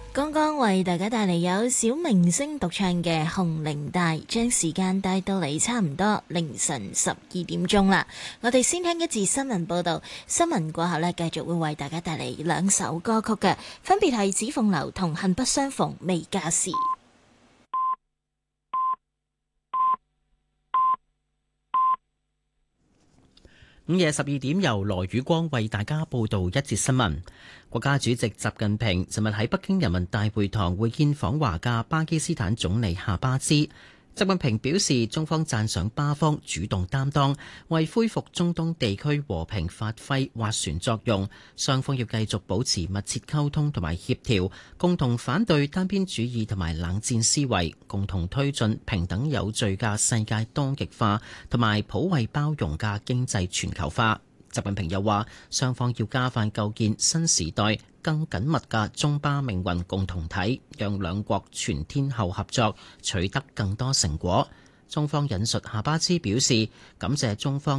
剛剛為大家帶嚟有小明星獨唱嘅《紅伶帶》，將時間帶到嚟差唔多凌晨12點啦。我哋先聽一節新聞報道，新聞過後呢，繼續會為大家帶嚟兩首歌曲嘅，分別係《紫鳳樓》同《恨不相逢未嫁時》。 午夜12點，由羅宇光為大家報道一節新聞。國家主席習近平尋日喺北京人民大會堂會見訪華嘅巴基斯坦總理夏巴茲。習近平表示，中方讚賞巴方主動擔當，為恢復中東地區和平發揮斡旋作用。雙方要繼續保持密切溝通同埋協調，共同反對單邊主義同埋冷戰思維，共同推進平等有序嘅世界多極化同埋普惠包容嘅經濟全球化。習近平又話，雙方要加快構建新時代更緊密嘅中巴命運共同體，讓兩國全天候合作取得更多成果。中方引述夏巴茲表示，感謝中方